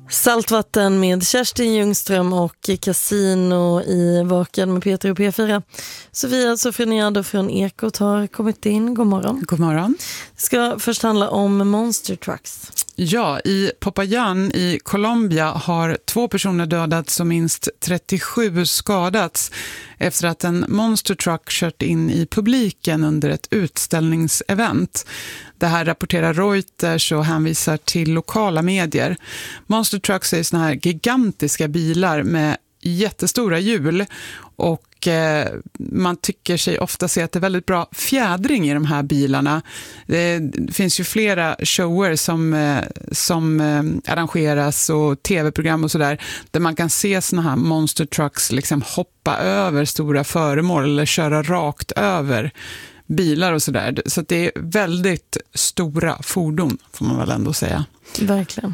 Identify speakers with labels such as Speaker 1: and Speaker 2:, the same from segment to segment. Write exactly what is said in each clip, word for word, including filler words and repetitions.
Speaker 1: Saltvatten med Kerstin Ljungström och Casino i Vaken med Peter och P fyra. Sofia Sofroniado från Ekot har kommit in. God morgon.
Speaker 2: God morgon.
Speaker 1: Det ska först handla om Monster Trucks.
Speaker 2: Ja, i Popayán i Colombia har två personer dödats och minst trettiosju skadats efter att en Monster Truck kört in i publiken under ett utställningsevent. Det här rapporterar Reuters och hänvisar till lokala medier. Monster Trucks är såna här gigantiska bilar med jättestora hjul och eh, man tycker sig ofta se att det är väldigt bra fjädring i de här bilarna. Det finns ju flera shower som, eh, som eh, arrangeras och tv-program och sådär där man kan se såna här Monster Trucks liksom hoppa över stora föremål eller köra rakt över bilar och sådär. Så att det är väldigt stora fordon får man väl ändå säga.
Speaker 1: Verkligen.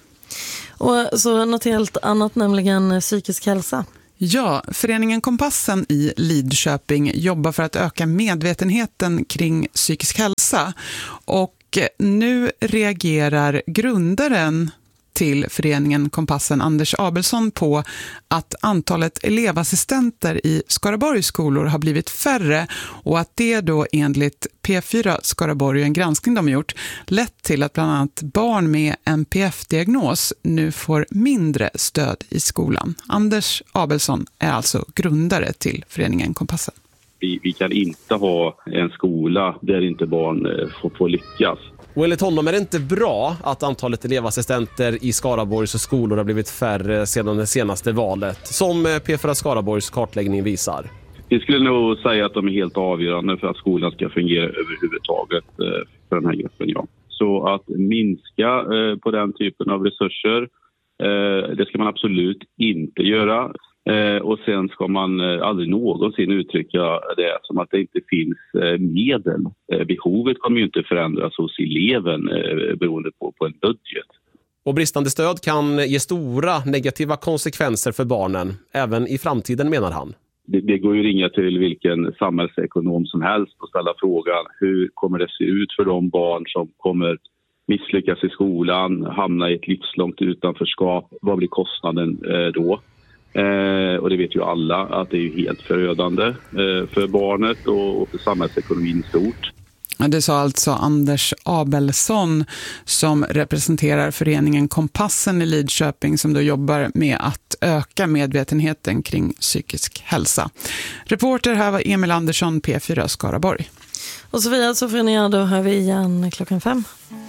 Speaker 1: Och så något helt annat, nämligen psykisk hälsa.
Speaker 2: Ja, föreningen Kompassen i Lidköping jobbar för att öka medvetenheten kring psykisk hälsa. Och nu reagerar grundaren till föreningen Kompassen, Anders Abelsson, på att antalet elevassistenter i Skaraborgs skolor har blivit färre och att det då enligt P fyra Skaraborg, en granskning de har gjort, lett till att bland annat barn med N P F-diagnos nu får mindre stöd i skolan. Anders Abelsson är alltså grundare till föreningen Kompassen.
Speaker 3: Vi, vi kan inte ha en skola där inte barn får, får lyckas.
Speaker 4: Och enligt honom är det inte bra att antalet elevassistenter i Skaraborgs skolor har blivit färre sedan det senaste valet, som P fyra Skaraborgs kartläggning visar.
Speaker 3: Vi skulle nog säga att de är helt avgörande för att skolan ska fungera överhuvudtaget för den här gruppen. Ja. Så att minska på den typen av resurser, det ska man absolut inte göra. Och sen ska man aldrig någonsin uttrycka det som att det inte finns medel. Behovet kommer ju inte förändras hos eleven beroende på, på en budget.
Speaker 4: Och bristande stöd kan ge stora negativa konsekvenser för barnen, även i framtiden, menar han.
Speaker 3: Det, det går ju att ringa till vilken samhällsekonom som helst och ställa frågan: hur kommer det se ut för de barn som kommer misslyckas i skolan, hamna i ett livslångt utanförskap? Vad blir kostnaden då? Eh, och det vet ju alla att det är helt förödande eh, för barnet och för samhällsekonomin stort.
Speaker 2: Det sa alltså Anders Abelsson som representerar föreningen Kompassen i Lidköping som då jobbar med att öka medvetenheten kring psykisk hälsa. Reporter här var Emil Andersson, P fyra Skaraborg.
Speaker 1: Och Sofia Sofroniado hör vi igen klockan fem.